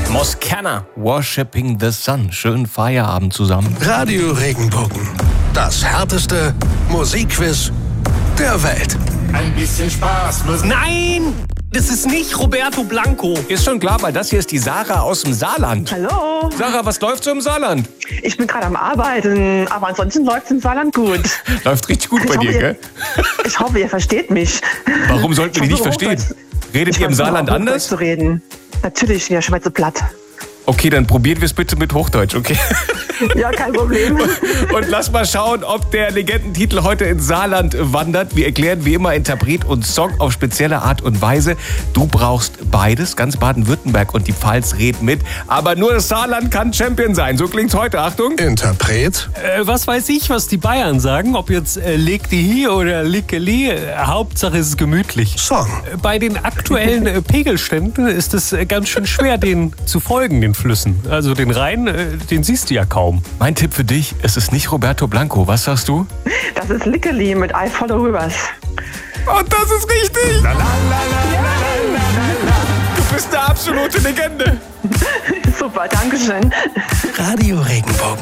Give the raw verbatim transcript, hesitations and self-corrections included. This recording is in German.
Moscana, Worshipping the Sun. Schönen Feierabend zusammen. Radio Regenbogen. Das härteste Musikquiz der Welt. Ein bisschen Spaß muss... Nein! Das ist nicht Roberto Blanco. Ist schon klar, weil das hier ist die Sarah aus dem Saarland. Hallo. Sarah, was läuft so im Saarland? Ich bin gerade am Arbeiten, aber ansonsten läuft es im Saarland gut. Läuft richtig gut bei ich dir, hoffe, gell? Ihr, ich hoffe, ihr versteht mich. Warum sollten wir die nicht versuche, verstehen? Redet ich ihr im versuche, Saarland auch anders? Hochdeutsch zu reden. Natürlich, ja, Schweizer platt. Okay, dann probieren wir es bitte mit Hochdeutsch, okay? Ja, kein Problem. Und lass mal schauen, ob der Legendentitel heute ins Saarland wandert. Wir erklären wie immer Interpret und Song auf spezielle Art und Weise. Du brauchst beides. Ganz Baden-Württemberg und die Pfalz reden mit. Aber nur das Saarland kann Champion sein. So klingt's heute. Achtung. Interpret. Äh, was weiß ich, was die Bayern sagen, ob jetzt äh, leg die hi oder lickeli, äh, Hauptsache es ist gemütlich. Song. Äh, Bei den aktuellen äh, Pegelständen ist es äh, ganz schön schwer, den zu folgen, den Flüssen. Also den Rhein, äh, den siehst du ja kaum. Mein Tipp für dich, es ist nicht Roberto Blanco. Was sagst du? Das ist Lickeli mit I Follow Rivers. Und das ist richtig. La, la, la, la, la, la, la. Du bist eine absolute Legende. Super, Dankeschön. Radio Regenbogen.